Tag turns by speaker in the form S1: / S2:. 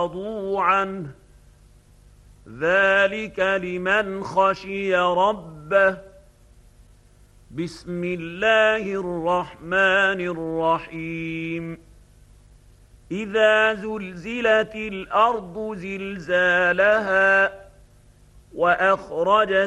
S1: وأعرضوا عنه ذلك لمن خشي ربه. بسم الله الرحمن الرحيم. إذا زلزلت الأرض زلزالها وأخرجت